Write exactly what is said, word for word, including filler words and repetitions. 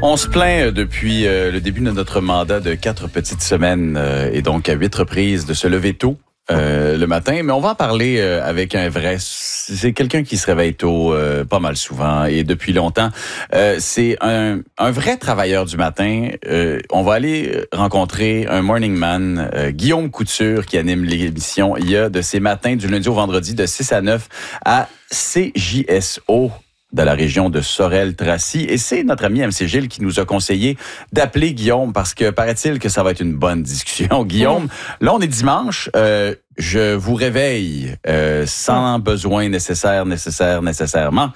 On se plaint euh, depuis euh, le début de notre mandat de quatre petites semaines euh, et donc à huit reprises de se lever tôt euh, le matin. Mais on va en parler euh, avec un vrai... C'est quelqu'un qui se réveille tôt euh, pas mal souvent et depuis longtemps. Euh, c'est un, un vrai travailleur du matin. Euh, on va aller rencontrer un morning man, euh, Guillaume Couture, qui anime l'émission. Il y a de ces matins du lundi au vendredi de six à neuf à C J S O. De la région de Sorel-Tracy. Et c'est notre ami M C Gilles qui nous a conseillé d'appeler Guillaume parce que paraît-il que ça va être une bonne discussion. Guillaume, là, on est dimanche. Euh, je vous réveille euh, sans besoin nécessaire, nécessaire, nécessairement